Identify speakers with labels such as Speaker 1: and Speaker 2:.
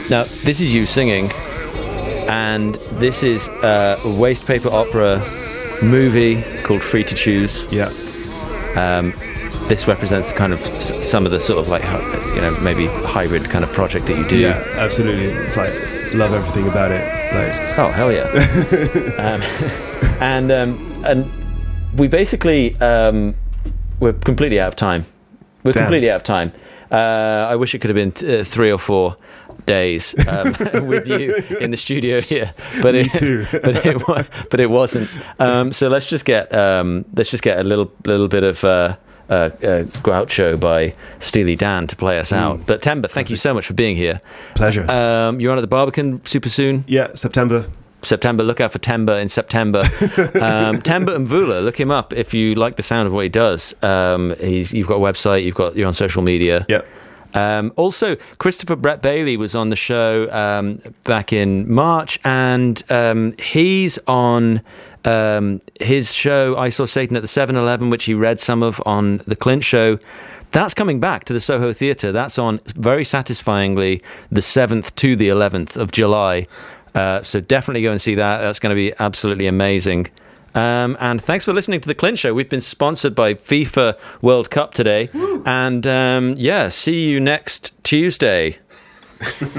Speaker 1: Now, this is you singing, and this is a waste paper opera movie called Free to Choose.
Speaker 2: Yeah.
Speaker 1: This represents kind of some of the sort of like, you know, maybe hybrid kind of project that you do.
Speaker 2: Yeah, absolutely. It's like, love everything about it. Like,
Speaker 1: oh, hell yeah. And we basically, we're completely out of time. We're
Speaker 2: Damn.
Speaker 1: completely out of time. I wish it could have been 3 or 4 days with you in the studio here, but
Speaker 2: Me too.
Speaker 1: but it wasn't. So let's just get a little bit of Groucho by Steely Dan to play us out. But Temba, thank you so much for being here.
Speaker 2: Pleasure.
Speaker 1: You're on at the Barbican super soon.
Speaker 2: Yeah, September.
Speaker 1: Look out for Temba in September. Temba Mvula, look him up if you like the sound of what he does. You've got a website, you're on social media.
Speaker 2: Yeah.
Speaker 1: Also, Christopher Brett Bailey was on the show back in March, and he's on his show I Saw Satan at the 7-Eleven, which he read some of on the Clint Show. That's coming back to the Soho Theatre. That's on, very satisfyingly, the 7th to the 11th of July. So definitely go and see that. That's going to be absolutely amazing. And thanks for listening to The Clint Show. We've been sponsored by FIFA World Cup today. Woo. And see you next Tuesday.